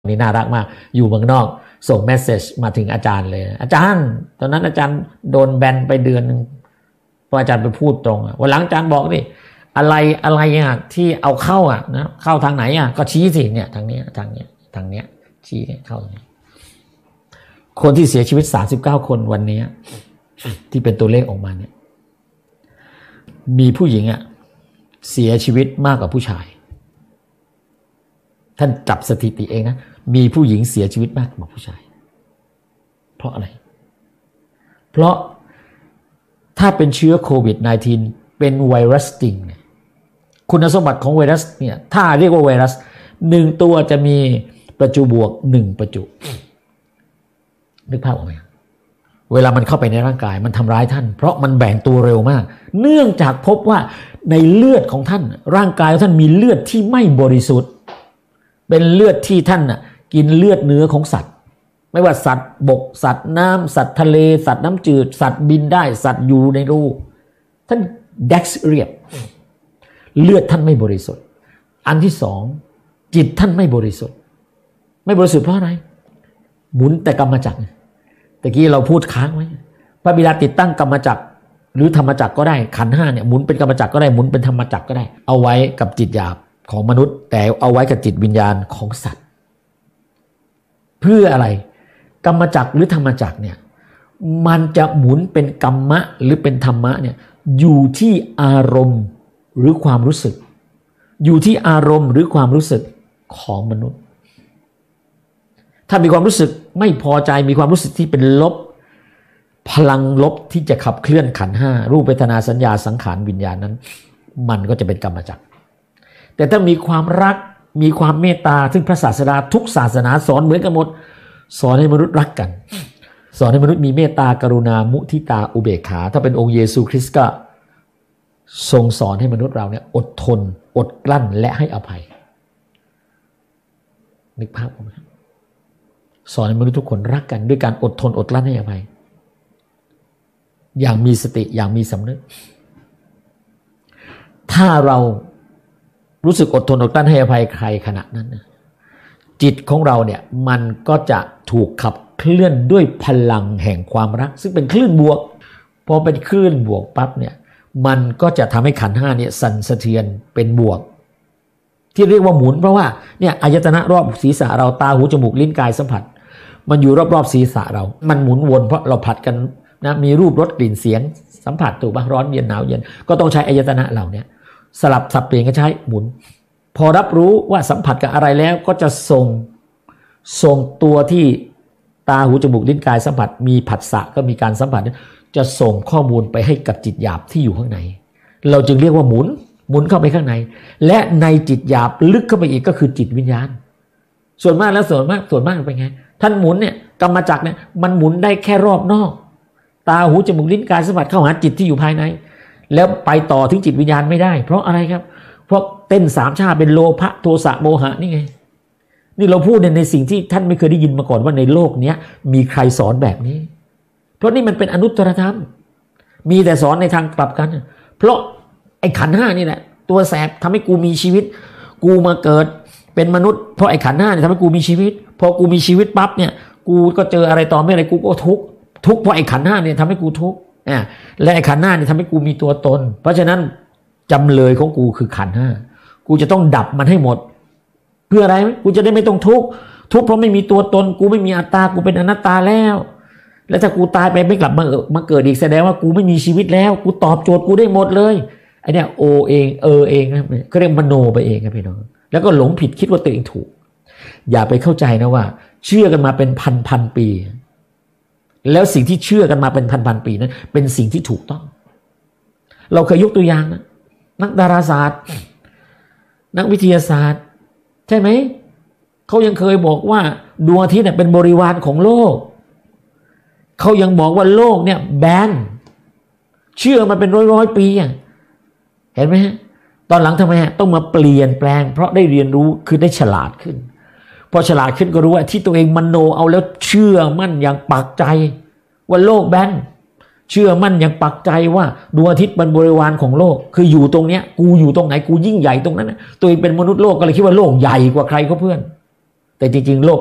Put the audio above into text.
นี่น่ารักมากอยู่เมืองนอกส่งเมสเสจมาถึงอาจารย์เลยอาจารย์ตอนนั้นอาจารย์โดนแบนไปเดือนนึงเพราะอาจารย์ไปพูดตรงวันหลังอาจารย์บอกนี่อะไรที่เอาเข้านะเข้าทางไหนก็ชี้สิเนี่ยทางนี้ชี้เข้าคนที่เสียชีวิต39คนวันนี้ที่เป็นตัวเลขออกมาเนี่ยมีผู้หญิงเสียชีวิตมากกว่าผู้ชายท่านจับสถิติเองนะมีผู้หญิงเสียชีวิตมากกว่าผู้ชายเพราะอะไรเพราะถ้าเป็นเชื้อโควิด -19 เป็นไวรัสจริงเนี่ยคุณสมบัติของไวรัสเนี่ยถ้าเรียกว่าไวรัส1ตัวจะมีประจุบวก1ประจุนึกภาพออกไหมเวลามันเข้าไปในร่างกายมันทำร้ายท่านเพราะมันแบ่งตัวเร็วมากเนื่องจากพบว่าในเลือดของท่านร่างกายของท่านมีเลือดที่ไม่บริสุทธิ์เป็นเลือดที่ท่านกินเลือดเนื้อของสัตว์ไม่ว่าสัตว์บกสัตว์น้ำสัตว์ทะเลสัตว์น้ำจืดสัตว์บินได้สัตว์อยู่ในรูท่านเด็กเรียบเลือดท่านไม่บริสุทธิ์อันที่สองจิตท่านไม่บริสุทธิ์เพราะอะไรหมุนแต่กรรมจักรตะกี้เราพูดค้างไว้พระบิดาติดตั้งกรรมจักรหรือธรรมจักรก็ได้ขันธ์5เนี่ยหมุนเป็นกรรมจักรก็ได้หมุนเป็นธรรมจักรก็ได้เอาไว้กับจิตหยาบของมนุษย์แต่เอาไว้กับจิตวิญญาณของสัตว์เพื่ออะไรกรรมจักรหรือธรรมจักรเนี่ยมันจะหมุนเป็นกรรมะหรือเป็นธรรมะเนี่ยอยู่ที่อารมณ์หรือความรู้สึกอยู่ที่อารมณ์หรือความรู้สึกของมนุษย์ถ้ามีความรู้สึกไม่พอใจมีความรู้สึกที่เป็นลบพลังลบที่จะขับเคลื่อนขันธ์5รูปเวทนาสัญญาสังขารวิญญาณนั้นมันก็จะเป็นกรรมจักรแต่ถ้ามีความรักมีความเมตตาซึ่งพระศาสดาทุกศาสนาสอนเหมือนกันหมดสอนให้มนุษย์รักกันสอนให้มนุษย์มีเมตตากรุณามุทิตาอุเบกขาถ้าเป็นองค์เยซูคริสต์ก็ทรงสอนให้มนุษย์เราเนี่ยอดทนอดกลั้นและให้อภัยนึกภาพออกไหมสอนให้มนุษย์ทุกคนรักกันด้วยการอดทนอดกลั้นให้อภัยอย่างมีสติอย่างมีสำนึกถ้าเรารู้สึกอดทนอดกลั้นให้อภัยใครขณะนั้นจิตของเราเนี่ยมันก็จะถูกขับเคลื่อนด้วยพลังแห่งความรักซึ่งเป็นคลื่นบวกพอเป็นคลื่นบวกปั๊บเนี่ยมันก็จะทำให้ขันธ์5เนี่ยสั่นสะเทือนเป็นบวกที่เรียกว่าหมุนเพราะว่าเนี่ยอายตนะรอบศีรษะเราตาหูจมูกลิ้นกายสัมผัสมันอยู่รอบๆศีรษะเรามันหมุนวนเพราะเราผัดกันนะมีรูปรสกลิ่นเสียงสัมผัสถูกป่ะร้อนเย็นหนาวเย็นก็ต้องใช้อายตนะเหล่านี้สลับสับเปลี่ยนกันใช้หมุนพอรับรู้ว่าสัมผัสกับอะไรแล้วก็จะส่งตัวที่ตาหูจมูกลิ้นกายสัมผัสมีผัสสะก็มีการสัมผัสจะส่งข้อมูลไปให้กับจิตหยาบที่อยู่ข้างในเราจึงเรียกว่าหมุนเข้าไปข้างในและในจิตหยาบลึกเข้าไปอีกก็คือจิตวิญญาณส่วนมากเป็นไงท่านหมุนเนี่ยกรรมจักรเนี่ยมันหมุนได้แค่รอบนอกตาหูจมูกลิ้นกายสัมผัสเข้าหาจิตที่อยู่ภายในแล้วไปต่อถึงจิตวิญญาณไม่ได้เพราะอะไรครับเพราะเต้น3ชาติเป็นโลภะโทสะโมหะนี่ไงนี่เราพูดในสิ่งที่ท่านไม่เคยได้ยินมาก่อนว่าในโลกนี้มีใครสอนแบบนี้เพราะนี่มันเป็นอนุตตรธรรมมีแต่สอนในทางกลับกันเพราะไอ้ขันธ์5นี่แหละตัวแสบทำให้กูมีชีวิตกูมาเกิดเป็นมนุษย์เพราะไอ้ขันธ์5เนี่ยทำให้กูมีชีวิตพอกูมีชีวิตปั๊บเนี่ยกูก็เจออะไรต่อไม่อะไรกูก็ทุกข์เพราะไอ้ขันธ์5เนี่ยทำให้กูทุกข์และไอ้ขันธ์5เนี่ยทำให้กูมีตัวตนเพราะฉะนั้นจำเลยของกูคือขันธ์5กูจะต้องดับมันให้หมดเพื่ออะไรกูจะได้ไม่ต้องทุกข์เพราะไม่มีตัวตนกูไม่มีอัตตากูเป็นอนัตตาแล้วถ้ากูตายไปไม่กลับมาเกิดอีกแสดงว่ากูไม่มีชีวิตแล้วกูตอบโจทย์กูได้หมดเลยไอ้เนี่ยโอเองเองนะก็เรียกมโนไปเองครับพี่น้องแล้วก็หลงผิดคิดว่าตัวเองถูกอย่าไปเข้าใจนะว่าเชื่อกันมาเป็นพันปีแล้วสิ่งที่เชื่อกันมาเป็นพันปีนั้นเป็นสิ่งที่ถูกต้องเราเคยยกตัวอย่างนะนักดาราศาสตร์นักวิทยาศาสตร์ใช่ไหมเขายังเคยบอกว่าดวงอาทิตย์เป็นบริวารของโลกเขายังบอกว่าโลกเนี่ยแบนเชื่อมาเป็นร้อยปีเห็นไหมฮะตอนหลังทำไมต้องมาเปลี่ยนแปลงเพราะได้เรียนรู้คือได้ฉลาดขึ้นพอฉลาดขึ้นก็รู้ว่าที่ตัวเองมโนเอาแล้วเชื่อมั่นอย่างปักใจว่าโลกแบนเชื่อมั่นอย่างปักใจว่าดวงอาทิตย์เป็นบริวารของโลกคืออยู่ตรงเนี้ยกูอยู่ตรงไหนกูยิ่งใหญ่ตรงนั้นนะตัวเองเป็นมนุษย์โลกก็เลยคิดว่าโลกใหญ่กว่าใครเขาเพื่อนแต่จริงๆโลก